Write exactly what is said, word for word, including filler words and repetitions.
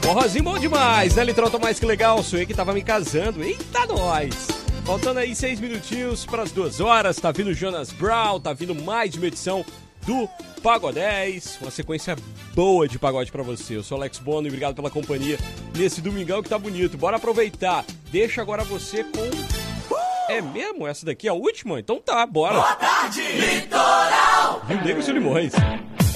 Forrozinho bom demais, né, Litrão? Tô mais que legal, sonhei que tava me casando. Eita, nós! Faltando aí seis minutinhos para as duas horas, tá vindo Jonas Brown, tá vindo mais uma edição do Pagodez, uma sequência boa de pagode pra você. Eu sou Alex Bono e obrigado pela companhia nesse domingão que tá bonito. Bora aproveitar. Deixa agora você com... É mesmo? Essa daqui é a última? Então tá, bora. Boa tarde, Litoral! Rio Negro e Limões.